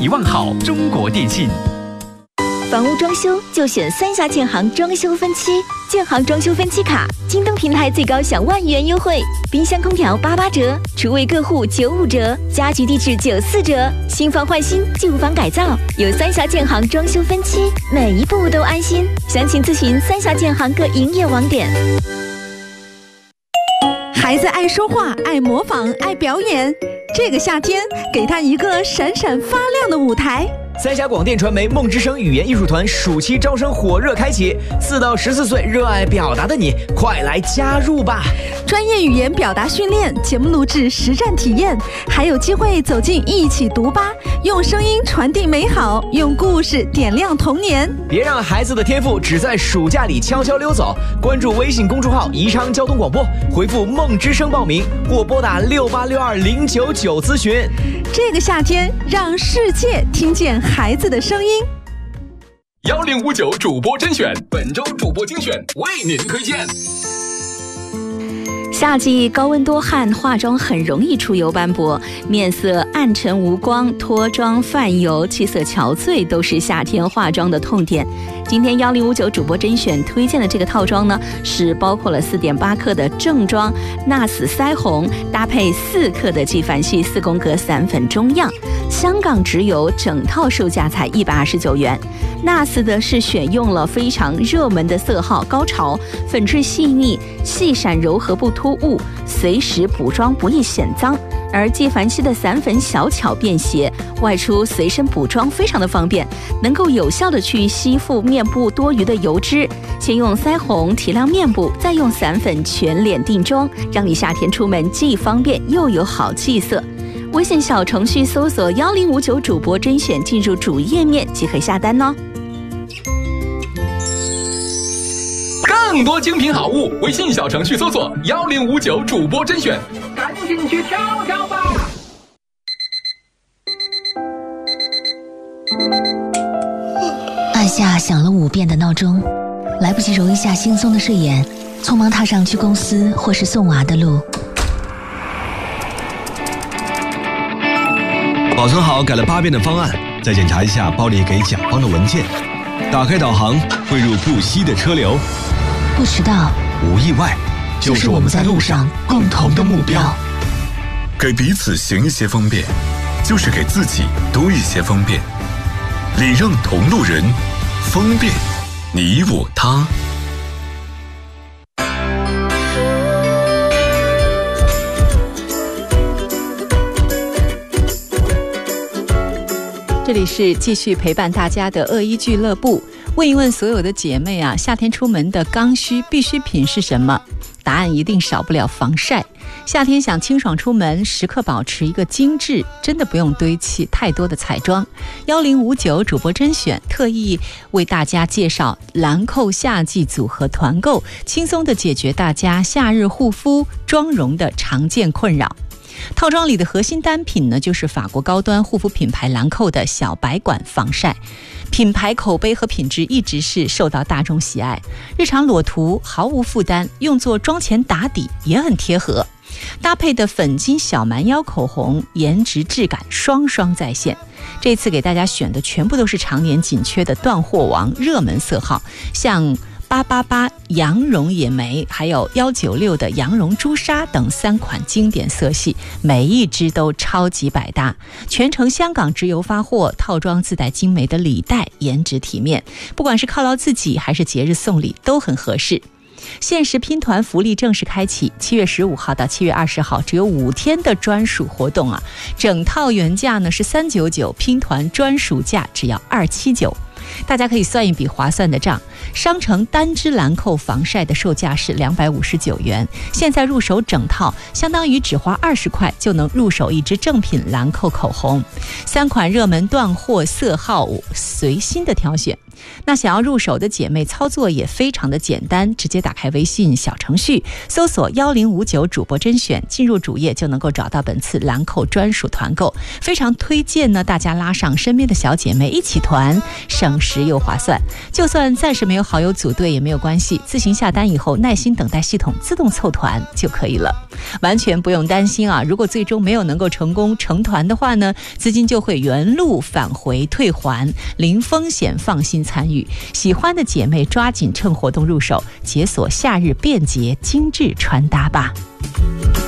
1万号中国电信。 房屋装修就选三峡建行装修分期，建行装修分期卡，京东平台最高享1万元优惠，冰箱空调88折，厨卫各户95折，家居地质94折，新房换新，旧房改造，有三峡建行装修分期，每一步都安心。详情咨询三峡建行各营业网点。 孩子爱说话，爱模仿，爱表演，这个夏天给他一个闪闪发亮的舞台。 三峡广电传媒梦之声语言艺术团暑期招生火热开启，4到14岁热爱表达的你，快来加入吧！ 专业语言表达训练、节目录制、实战体验，还有机会走进一起读吧，用声音传递美好，用故事点亮童年。 别让孩子的天赋只在暑假里悄悄溜走，关注微信公众号宜昌交通广播，回复梦之声报名，或拨打6862099咨询。 这个夏天，让世界听见孩子的声音。 1059主播甄选，本周主播精选为您推荐。 夏季高温多汗，化妆很容易出油斑驳，面色暗沉无光，脱妆泛油，气色憔悴，都是夏天化妆的痛点。今天1059主播甄选推荐的这个套装呢，是包括了4.8克的正装纳斯腮红，搭配4克的纪梵希4宫格散粉中样，香港直邮，整套售价才129元。纳斯的是选用了非常热门的色号高潮，粉质细腻，细闪柔和不突兀，随时补妆不易显脏。而纪梵希的散粉小巧便携，外出随身补妆非常的方便，能够有效的去吸附面部多余的油脂。先用腮红提亮面部，再用散粉全脸定妆，让你夏天出门既方便又有好气色。微信小程序搜索1059主播甄选，进入主页面即可下单哦。 更多精品好物，微信小程序搜索1059主播甄选，赶紧去挑挑吧！ 按下响了5遍的闹钟，来不及揉一下惺忪的睡眼，匆忙踏上去公司或是送娃的路。 保存好改了8遍的方案，再检查一下包里给甲方的文件。打开导航，汇入不息的车流。 不迟到， 无意外，就是我们在路上共同的目标。 给彼此行一些方便，就是给自己多一些方便。礼让同路人，方便你我他。 这里是继续陪伴大家的恶意俱乐部。问一问所有的姐妹啊，夏天出门的刚需必需品是什么？答案一定少不了防晒。夏天想清爽出门，时刻保持一个精致，真的不用堆砌太多的彩妆。1059主播甄选特意为大家介绍兰蔻夏季组合团购，轻松的解决大家夏日护肤妆容的常见困扰。套装里的核心单品呢，就是法国高端护肤品牌兰蔻的小白管防晒。品牌口碑和品质一直是受到大众喜爱，日常裸涂毫无负担，用作妆前打底也很贴合。搭配的粉金小蛮腰口红，颜值质感双双在线。这次给大家选的全部都是常年紧缺的断货王热门色号，像888羊绒野莓，还有196的羊绒朱砂等3款经典色系，每一支都超级百搭。全程香港直邮发货，套装自带精美的礼袋，颜值体面，不管是犒劳自己还是节日送礼都很合适。限时拼团福利正式开启，7月15号到7月20号，只有5天的专属活动啊！整套原价呢是399，拼团专属价只要279。大家可以算一笔划算的账，商城单支兰蔻防晒的售价是259元，现在入手整套，相当于只花20块就能入手一支正品兰蔻口红。3款热门断货色号随心的挑选。那想要入手的姐妹，操作也非常的简单，直接打开微信小程序，搜索1059主播甄选，进入主页就能够找到本次兰蔻专属团购。非常推荐呢，大家拉上身边的小姐妹一起团，省时又划算。就算暂时没有没有好友组队也没有关系，自行下单以后耐心等待系统自动凑团就可以了，完全不用担心啊。如果最终没有能够成功成团的话呢，资金就会原路返回退还，零风险，放心参与。喜欢的姐妹抓紧趁活动入手，解锁夏日便捷精致穿搭吧。